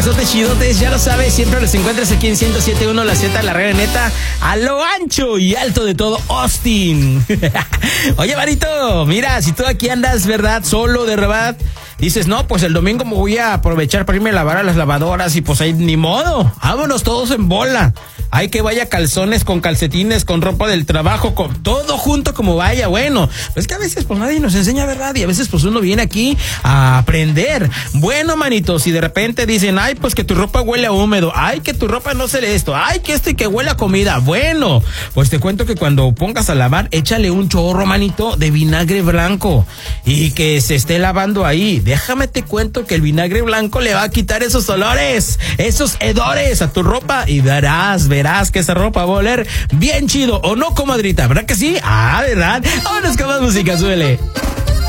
amigazotes chidotes, ya lo sabes, siempre los encuentras aquí en 107.1 La Z, la radio neta, a lo ancho y alto de todo Austin. Oye, Marito, mira, si tú aquí andas, ¿verdad? Solo de verdad, dices, no, pues el domingo me voy a aprovechar para irme a lavar a las lavadoras y pues ahí ni modo, vámonos todos en bola. Hay que vaya calzones con calcetines, con ropa del trabajo, con todo junto como vaya. Bueno, pues que a veces pues nadie nos enseña, ¿verdad? Y a veces pues uno viene aquí a aprender. Bueno, manito, si de repente dicen, ay, pues que tu ropa huele a húmedo, ay, que tu ropa no se esto, ay, que esto y que huele a comida. Bueno, pues te cuento que cuando pongas a lavar, échale un chorro, manito, de vinagre blanco y que se esté lavando ahí. Déjame te cuento que el vinagre blanco le va a quitar esos olores, esos hedores a tu ropa y verás que esa ropa va a oler bien chido, ¿o no, comadrita? ¿Verdad que sí? Ah, ¿verdad? Vámonos con más música, súbele.